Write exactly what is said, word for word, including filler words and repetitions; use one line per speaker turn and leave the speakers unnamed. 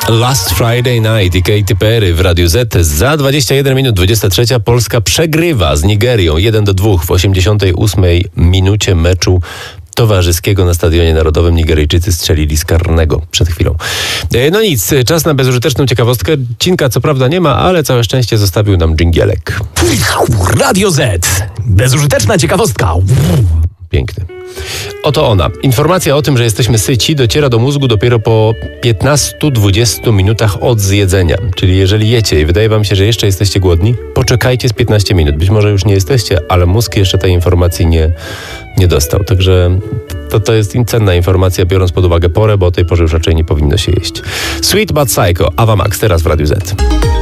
Last Friday Night i Katy Perry w Radiu Z. Za dwadzieścia jeden minut, dwudziesta trzecia Polska przegrywa z Nigerią jeden do dwóch w osiemdziesiątej ósmej minucie meczu towarzyskiego na Stadionie Narodowym. Nigeryjczycy strzelili z karnego przed chwilą. No nic, czas na bezużyteczną ciekawostkę. Cinka co prawda nie ma, ale całe szczęście zostawił nam dżingielek.
Radio Z. Bezużyteczna ciekawostka.
Piękny. Oto ona. Informacja o tym, że jesteśmy syci, dociera do mózgu dopiero po piętnastu do dwudziestu minutach od zjedzenia. Czyli jeżeli jecie i wydaje wam się, że jeszcze jesteście głodni, poczekajcie z piętnaście minut. Być może już nie jesteście, ale mózg jeszcze tej informacji nie, nie dostał. Także to, to jest cenna informacja, biorąc pod uwagę porę, bo o tej porze już raczej nie powinno się jeść. Sweet But Psycho, Ava Max, teraz w Radiu Z.